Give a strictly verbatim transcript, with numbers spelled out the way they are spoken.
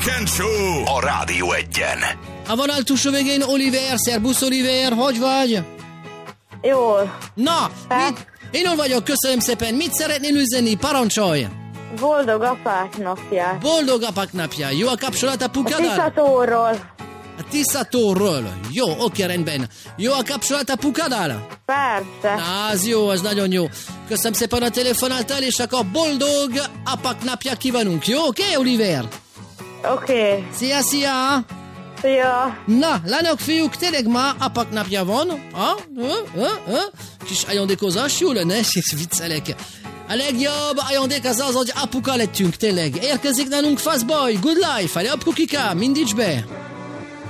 Weekend Show a Rádió Egyen. A vonal túlsó végén Oliver, szerbusz Oliver, hogy vagy? Jól. Na, mit? Én hol vagyok, köszönöm szépen. Mit szeretnél üzenni? Parancsolj! Boldog apák napját. Boldog apák napja. Jó a kapcsolat apukáddal? A Tiszatóról. A Tiszatóról. Jó, oké, rendben. Jó a kapcsolat apukáddal? Persze. Na, az jó, az nagyon jó. Köszönöm szépen a telefonáltál, és akkor boldog apák napja kívánunk. Jó, oké, okay, Oliver? Oké. Okay. Szia, szia! Szia! Na, lányok, fiúk, tényleg ma apak napja van. Ha? Ha? Ha? Ha? Kis ajándékozás, jó lenne, és viccelek. A legjobb ajándék az az, hogy apuka lettünk, tényleg. Érkezik nálunk Fastboy, Good Life, ale apukika, mindíts be!